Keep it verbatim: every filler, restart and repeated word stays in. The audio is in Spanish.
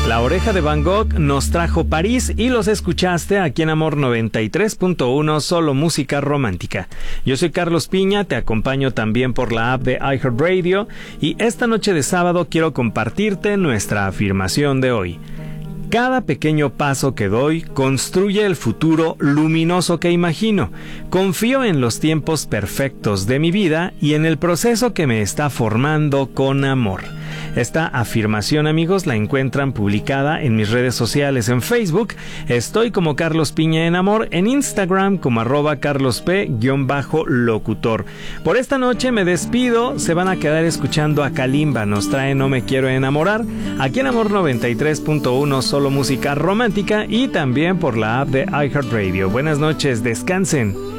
La Oreja de Van Gogh nos trajo París y los escuchaste aquí en Amor noventa y tres punto uno, solo música romántica. Yo soy Carlos Piña, te acompaño también por la app de iHeartRadio y esta noche de sábado quiero compartirte nuestra afirmación de hoy. Cada pequeño paso que doy construye el futuro luminoso que imagino. Confío en los tiempos perfectos de mi vida y en el proceso que me está formando con amor. Esta afirmación, amigos, la encuentran publicada en mis redes sociales. En Facebook estoy como Carlos Piña en Amor, en Instagram como arroba carlosp-locutor. Por esta noche me despido, se van a quedar escuchando a Kalimba, nos trae No Me Quiero Enamorar, aquí en Amor noventa y tres punto uno, solo música romántica y también por la app de iHeartRadio. Buenas noches, descansen.